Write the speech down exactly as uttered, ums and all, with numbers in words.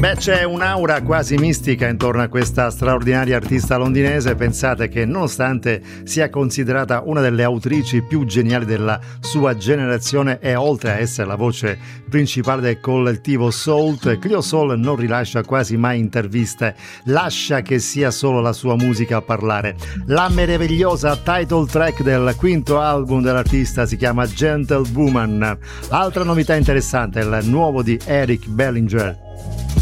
Beh, c'è un'aura quasi mistica intorno a questa straordinaria artista londinese. Pensate che nonostante sia considerata una delle autrici più geniali della sua generazione e oltre a essere la voce principale del collettivo Soul, Cleo Sol non rilascia quasi mai interviste, lascia che sia solo la sua musica a parlare. La meravigliosa title track del quinto album dell'artista si chiama Gentle Woman. Altra novità interessante, il nuovo di Eric Bellinger.